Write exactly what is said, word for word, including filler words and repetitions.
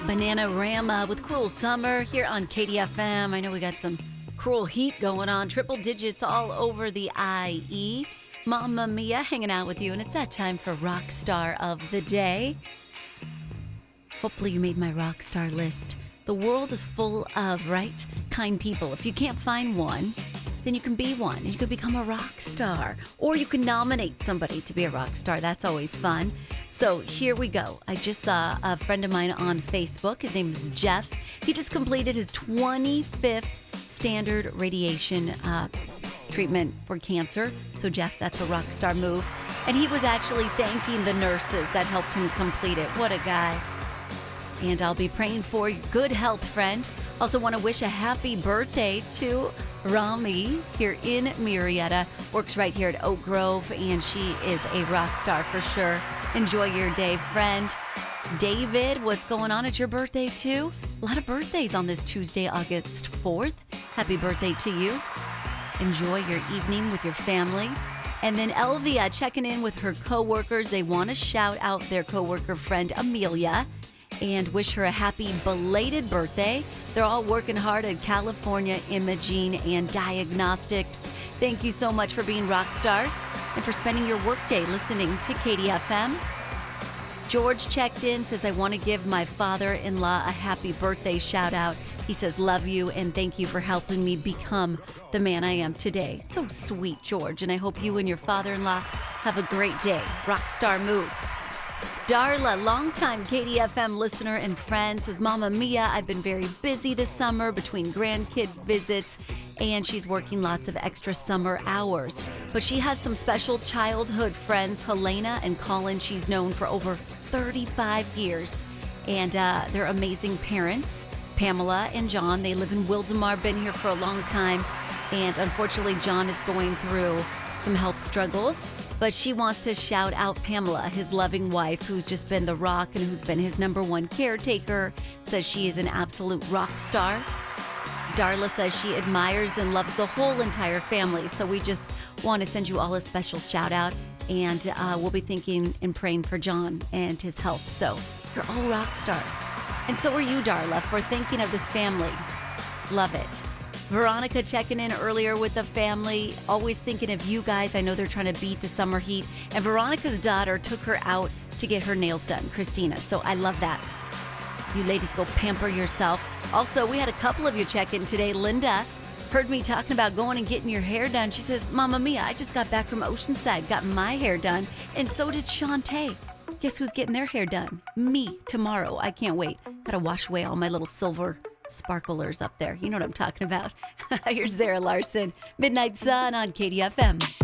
Bananarama with Cruel Summer here on K D F M. I know we got some cruel heat going on, triple digits all over the I E. Mamma Mia hanging out with you, and it's that time for Rock Star of the Day. Hopefully you made my rock star list. The world is full of, right, kind people. If you can't find one, then you can be one. You can become a rock star. Or you can nominate somebody to be a rock star. That's always fun. So here we go. I just saw a friend of mine on Facebook. His name is Jeff. He just completed his twenty-fifth standard radiation uh, treatment for cancer. So Jeff, that's a rock star move. And he was actually thanking the nurses that helped him complete it. What a guy. And I'll be praying for good health, friend. Also want to wish a happy birthday to Rami here in Murrieta. Works right here at Oak Grove, and she is a rock star for sure. Enjoy your day, friend. David, what's going on? It's your birthday too? A lot of birthdays on this Tuesday, August fourth. Happy birthday to you. Enjoy your evening with your family. And then Elvia checking in with her coworkers. They want to shout out their coworker friend Amelia and wish her a happy belated birthday. They're all working hard at California Imaging and Diagnostics. Thank you so much for being rock stars and for spending your workday listening to K D F M. George checked in, says, I want to give my father-in-law a happy birthday shout out. He says, love you and thank you for helping me become the man I am today. So sweet, George, and I hope you and your father-in-law have a great day. Rock star move. Darla, longtime K D F M listener and friend, says, Mama Mia, I've been very busy this summer between grandkid visits, and she's working lots of extra summer hours. But she has some special childhood friends, Helena and Colin, she's known for over thirty-five years. And uh, they're amazing parents, Pamela and John. They live in Wildemar, been here for a long time. And unfortunately, John is going through some health struggles. But she wants to shout out Pamela, his loving wife, who's just been the rock and who's been his number one caretaker, says she is an absolute rock star. Darla says she admires and loves the whole entire family. So we just want to send you all a special shout out. And uh, we'll be thinking and praying for John and his health. So you're all rock stars. And so are you, Darla, for thinking of this family. Love it. Veronica checking in earlier with the family, always thinking of you guys. I know they're trying to beat the summer heat. And Veronica's daughter took her out to get her nails done, Christina. So I love that. You ladies go pamper yourself. Also, we had a couple of you check in today. Linda heard me talking about going and getting your hair done. She says, Mama Mia, I just got back from Oceanside, got my hair done. And so did Shantae. Guess who's getting their hair done? Me, tomorrow. I can't wait. Gotta wash away all my little silver sparklers up there. You know what I'm talking about. Here's Sarah Larson, Midnight Sun on K D F M.